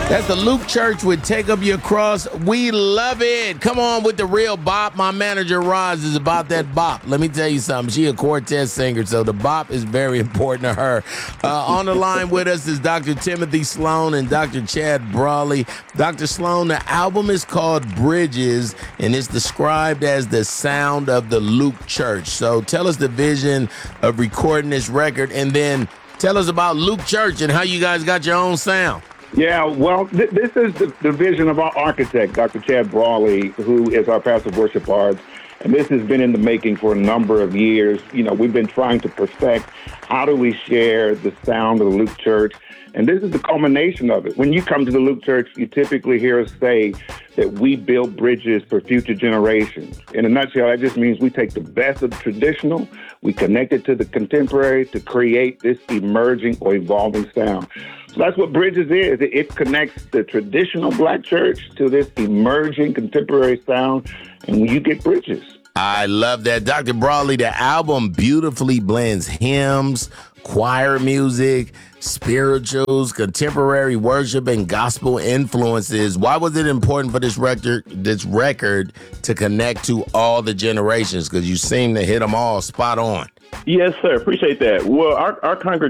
That's the Luke Church with Take Up Your Cross. We love it. Come on with the real bop. My manager, Roz, is about that bop. Let me tell you something. She a quartet singer, so the bop is very important to her. On the line with us is Dr. Timothy Sloan and Dr. Chad Brawley. Dr. Sloan, the album is called Bridges, and it's described as the sound of the Luke Church. So tell us the vision of recording this record, and then tell us about Luke Church and how you guys got your own sound. Yeah, well, this is the vision of our architect, Dr. Chad Brawley, who is our pastor of worship arts. And this has been in the making for a number of years. You know, we've been trying to perfect how do we share the sound of the Luke Church. And this is the culmination of it. When you come to the Luke Church, you typically hear us say that we build bridges for future generations. In a nutshell, that just means we take the best of the traditional, we connect it to the contemporary to create this emerging or evolving sound. So that's what Bridges is. It connects the traditional Black church to this emerging contemporary sound, and you get Bridges. I love that. Dr. Brawley, the album beautifully blends hymns, choir music, spirituals, contemporary worship, and gospel influences. Why was it important for this record to connect to all the generations? Because you seem to hit them all spot on. Yes, sir. Appreciate that. Well, our congregation